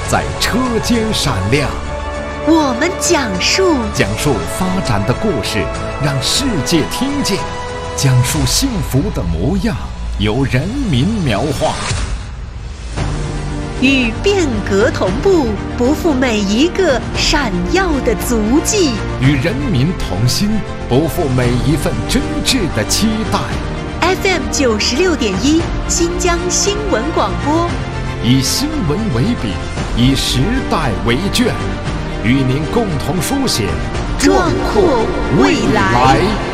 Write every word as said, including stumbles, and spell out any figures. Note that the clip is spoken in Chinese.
在车间闪亮。 我们讲述讲述发展的故事，让世界听见；讲述幸福的模样，由人民描画。 与变革同步，不负每一个闪耀的足迹； 与人民同心，不负每一份真挚的期待。 F M 九十六点一，新疆新闻广播， 以新闻为笔，以时代为卷，与您共同书写壮阔未来。